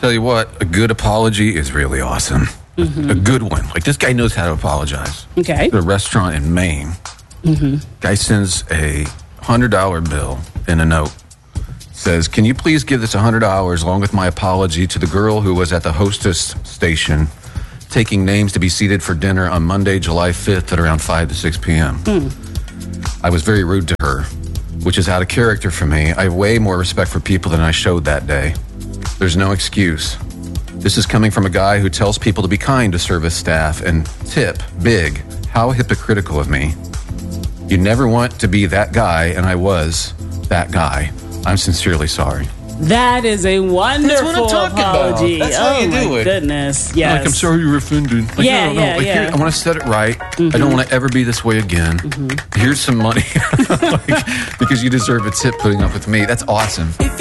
Tell you what, a good apology is really awesome. A good one. Like, this guy knows how to apologize. Okay. At a restaurant in Maine. Guy sends a $100 bill in a note. Says, can you please give this $100 along with my apology to the girl who was at the hostess station taking names to be seated for dinner on Monday, July 5th at around 5 to 6 p.m. I was very rude to her, which is out of character for me. I have way more respect for people than I showed that day. There's no excuse. This is coming from a guy who tells people to be kind to service staff and tip big. How hypocritical of me. You never want to be that guy, and I was that guy. I'm sincerely sorry. That is a wonderful That's what I'm talking apology. about. That's how you do it. Goodness, yes. Like, I'm sorry you were offended. Like, Yeah, no. yeah. Here, I want to set it right. I don't want to ever be this way again. Here's some money. Like, because you deserve a tip putting up with me. That's awesome.